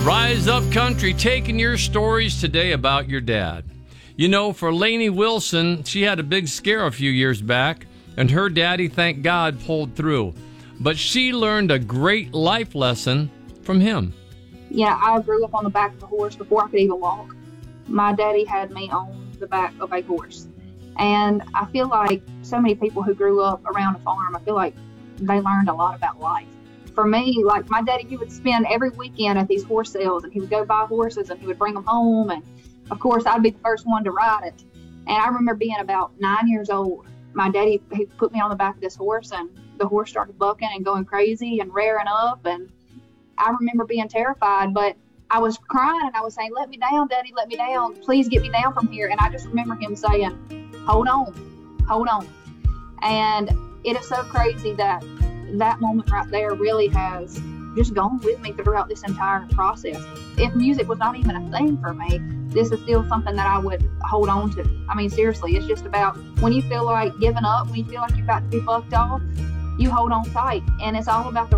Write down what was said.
Rise Up Country, taking your stories today about your dad. You know, for Lainey Wilson, she had a big scare a few years back, and her daddy, thank God, pulled through. But she learned a great life lesson from him. Yeah, I grew up on the back of a horse before I could even walk. My daddy had me on the back of a horse. And I feel like so many people who grew up around a farm, I feel like they learned a lot about life. For me, like my daddy, he would spend every weekend at these horse sales, and he would go buy horses and he would bring them home. And of course, I'd be the first one to ride it. And I remember being about 9 years old. My daddy, he put me on the back of this horse, and the horse started bucking and going crazy and rearing up. And I remember being terrified, but I was crying and I was saying, "Let me down, Daddy, let me down. Please get me down from here." And I just remember him saying, hold on. And it is so crazy that that moment right there really has just gone with me throughout this entire process. If music was not even a thing for me, this is still something that I would hold on to. I mean, seriously, it's just about when you feel like giving up, when you feel like you've got to be bucked off, you hold on tight. And it's all about the